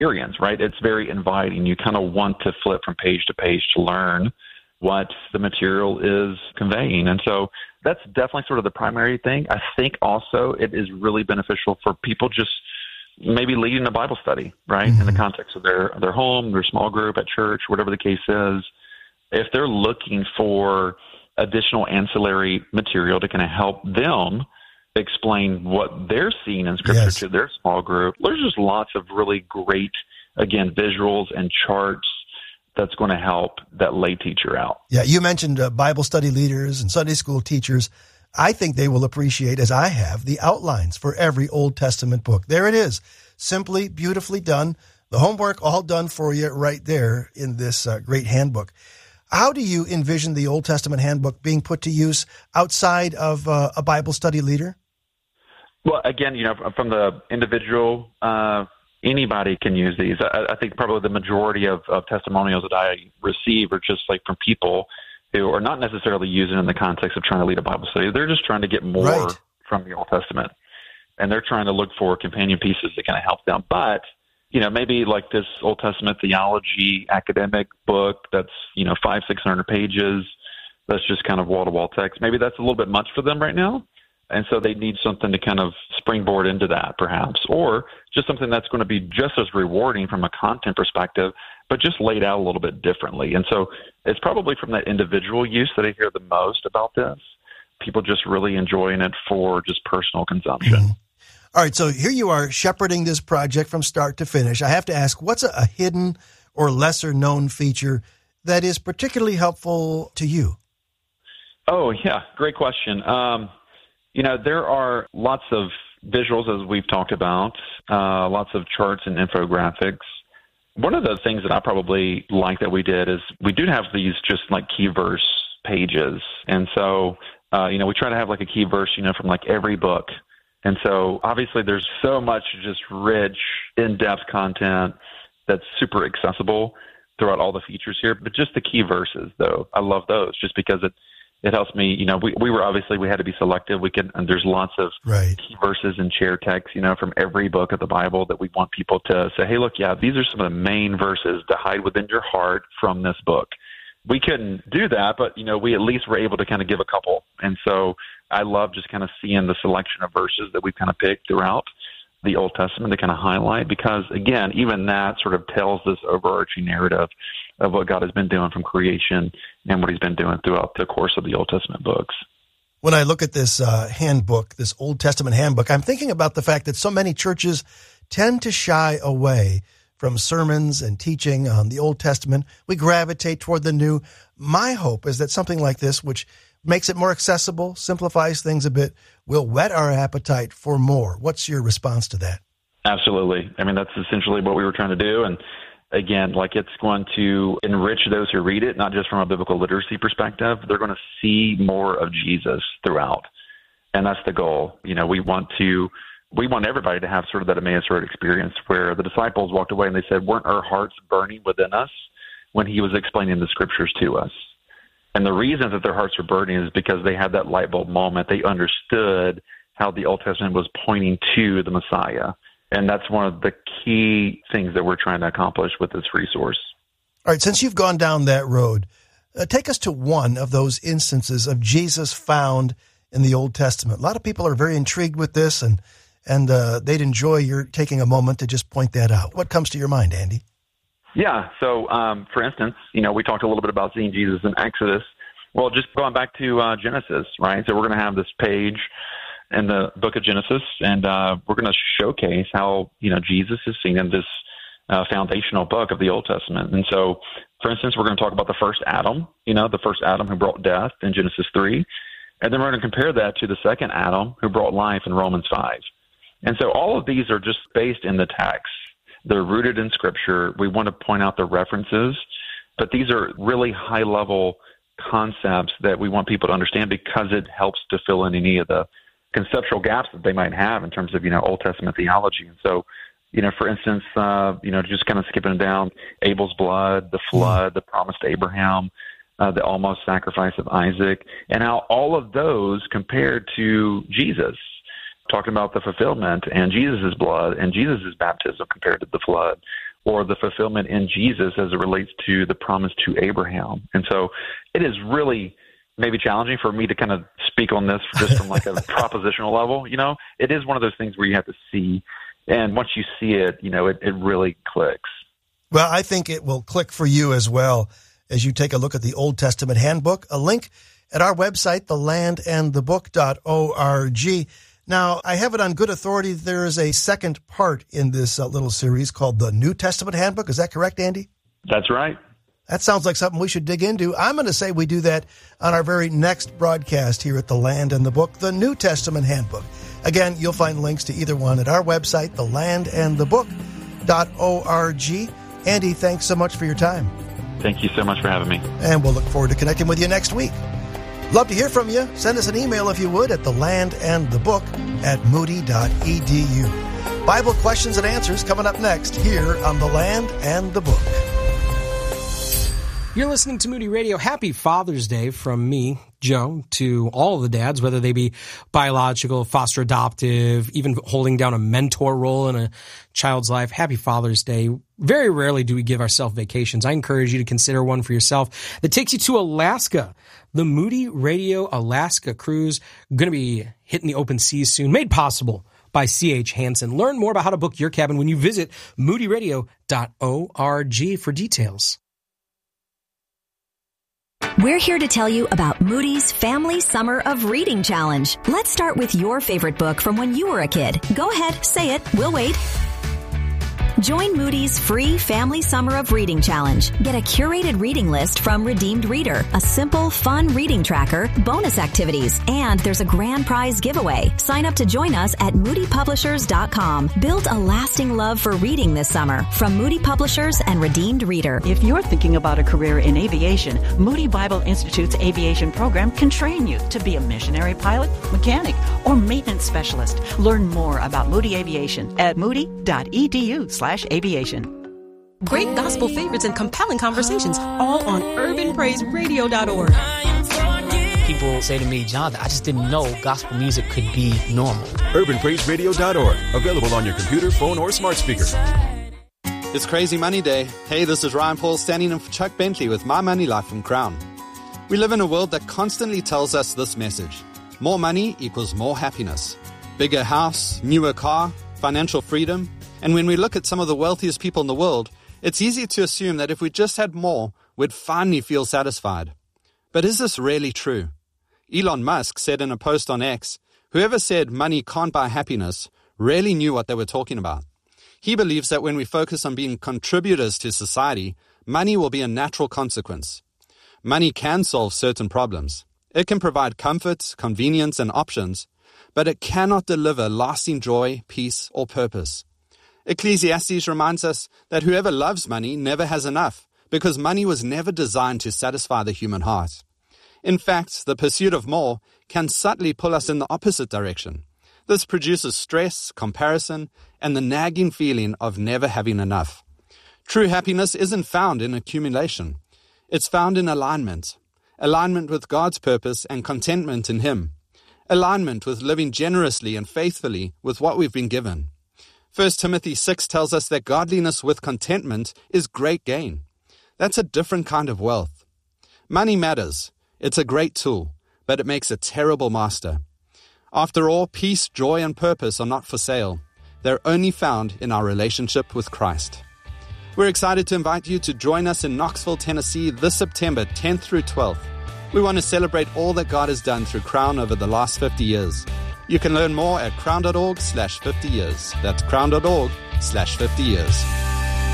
experience, right? It's very inviting. You kind of want to flip from page to page to learn what the material is conveying. And so that's definitely sort of the primary thing. I think also it is really beneficial for people just maybe leading a Bible study, right? In the context of their home, their small group, at church, whatever the case is. If they're looking for additional ancillary material to kind of help them explain what they're seeing in Scripture to their small group, there's just lots of really great, again, visuals and charts that's going to help that lay teacher out. Yeah, you mentioned Bible study leaders and Sunday school teachers. I think they will appreciate, as I have, the outlines for every Old Testament book. There it is, simply, beautifully done. The homework all done for you right there in this great handbook. How do you envision the Old Testament handbook being put to use outside of a Bible study leader? Well, again, from the individual, anybody can use these. I think probably the majority of testimonials that I receive are just like from people who are not necessarily using it in the context of trying to lead a Bible study. They're just trying to get more from the Old Testament, and they're trying to look for companion pieces that kind of help them. But, maybe like this Old Testament theology academic book that's, 500-600 pages, that's just kind of wall-to-wall text. Maybe that's a little bit much for them right now. And so they need something to kind of springboard into that, perhaps, or just something that's going to be just as rewarding from a content perspective, but just laid out a little bit differently. And so it's probably from that individual use that I hear the most about this. People just really enjoying it for just personal consumption. Mm-hmm. All right, so here you are shepherding this project from start to finish. I have to ask, what's a hidden or lesser-known feature that is particularly helpful to you? Oh, yeah, great question. There are lots of visuals, as we've talked about, lots of charts and infographics. One of the things that I probably like that we did is we do have these just like key verse pages. And so, we try to have like a key verse, from like every book. And so obviously there's so much just rich, in-depth content that's super accessible throughout all the features here. But just the key verses, though, I love those just because it helps me. We had to be selective. And there's lots of key verses and chair text, from every book of the Bible that we want people to say, hey, look, these are some of the main verses to hide within your heart from this book. We couldn't do that, but, we at least were able to kind of give a couple. And so I love just kind of seeing the selection of verses that we've kind of picked throughout the Old Testament to kind of highlight, because, again, even that sort of tells this overarching narrative of what God has been doing from creation and what he's been doing throughout the course of the Old Testament books. When I look at this handbook, this Old Testament handbook, I'm thinking about the fact that so many churches tend to shy away from sermons and teaching on the Old Testament. We gravitate toward the New. My hope is that something like this, which makes it more accessible, simplifies things a bit, will whet our appetite for more. What's your response to that? Absolutely. I mean, that's essentially what we were trying to do. And again, it's going to enrich those who read it, not just from a biblical literacy perspective. They're going to see more of Jesus throughout. And that's the goal. We want everybody to have sort of that Emmaus Road experience where the disciples walked away and they said, weren't our hearts burning within us when he was explaining the scriptures to us? And the reason that their hearts were burning is because they had that light bulb moment. They understood how the Old Testament was pointing to the Messiah. And that's one of the key things that we're trying to accomplish with this resource. All right, since you've gone down that road, take us to one of those instances of Jesus found in the Old Testament. A lot of people are very intrigued with this, and they'd enjoy your taking a moment to just point that out. What comes to your mind, Andy? Yeah, so for instance, we talked a little bit about seeing Jesus in Exodus. Well, just going back to Genesis, right? So we're going to have this page in the book of Genesis, and we're going to showcase how, Jesus is seen in this foundational book of the Old Testament. And so, for instance, we're going to talk about the first Adam, the first Adam who brought death in Genesis 3. And then we're going to compare that to the second Adam who brought life in Romans 5. And so all of these are just based in the text. They're rooted in Scripture. We want to point out the references, but these are really high-level concepts that we want people to understand because it helps to fill in any of the conceptual gaps that they might have in terms of, Old Testament theology. And so, for instance, just kind of skipping down, Abel's blood, the flood, the promise to Abraham, the almost sacrifice of Isaac, and how all of those compared to Jesus, talking about the fulfillment and Jesus' blood and Jesus' baptism compared to the flood. or the fulfillment in Jesus as it relates to the promise to Abraham. And so it is really maybe challenging for me to kind of speak on this just from like a propositional level. It is one of those things where you have to see, and once you see it, it really clicks. Well, I think it will click for you as well as you take a look at the Old Testament Handbook, a link at our website, thelandandthebook.org. Now, I have it on good authority. There is a second part in this little series called the New Testament Handbook. Is that correct, Andy? That's right. That sounds like something we should dig into. I'm going to say we do that on our very next broadcast here at The Land and the Book, the New Testament Handbook. Again, you'll find links to either one at our website, thelandandthebook.org. Andy, thanks so much for your time. Thank you so much for having me. And we'll look forward to connecting with you next week. Love to hear from you. Send us an email if you would at thelandandthebook@moody.edu. Bible questions and answers coming up next here on The Land and the Book. You're listening to Moody Radio. Happy Father's Day from me, Joe, to all of the dads, whether they be biological, foster adoptive, even holding down a mentor role in a child's life. Happy Father's Day. Very rarely do we give ourselves vacations. I encourage you to consider one for yourself that takes you to Alaska. The Moody Radio Alaska cruise, going to be hitting the open seas soon, made possible by C.H. Hansen. Learn more about how to book your cabin when you visit moodyradio.org for details. We're here to tell you about Moody's Family Summer of Reading Challenge. Let's start with your favorite book from when you were a kid. Go ahead, say it. We'll wait. Join Moody's free Family Summer of Reading Challenge. Get a curated reading list from Redeemed Reader, a simple, fun reading tracker, bonus activities, and there's a grand prize giveaway. Sign up to join us at moodypublishers.com. Build a lasting love for reading this summer from Moody Publishers and Redeemed Reader. If you're thinking about a career in aviation, Moody Bible Institute's aviation program can train you to be a missionary pilot, mechanic, or maintenance specialist. Learn more about Moody Aviation at moody.edu/aviation. Great gospel favorites and compelling conversations, all on urbanpraiseradio.org. People say to me, Jonathan, I just didn't know gospel music could be normal. urbanpraiseradio.org, available on your computer, phone, or smart speaker. It's Crazy Money Day. Hey, this is Ryan Paul standing in for Chuck Bentley with My Money Life from Crown. We live in a world that constantly tells us this message. More money equals more happiness. Bigger house, newer car, financial freedom. And when we look at some of the wealthiest people in the world, it's easy to assume that if we just had more, we'd finally feel satisfied. But is this really true? Elon Musk said in a post on X, whoever said money can't buy happiness really knew what they were talking about. He believes that when we focus on being contributors to society, money will be a natural consequence. Money can solve certain problems. It can provide comfort, convenience, and options, but it cannot deliver lasting joy, peace, or purpose. Ecclesiastes reminds us that whoever loves money never has enough, because money was never designed to satisfy the human heart. In fact, the pursuit of more can subtly pull us in the opposite direction. This produces stress, comparison, and the nagging feeling of never having enough. True happiness isn't found in accumulation. It's found in alignment. Alignment with God's purpose and contentment in Him. Alignment with living generously and faithfully with what we've been given. 1 Timothy 6 tells us that godliness with contentment is great gain. That's a different kind of wealth. Money matters. It's a great tool, but it makes a terrible master. After all, peace, joy, and purpose are not for sale. They're only found in our relationship with Christ. We're excited to invite you to join us in Knoxville, Tennessee this September 10th through 12th. We want to celebrate all that God has done through Crown over the last 50 years. You can learn more at crown.org/50 years. That's crown.org/50 years.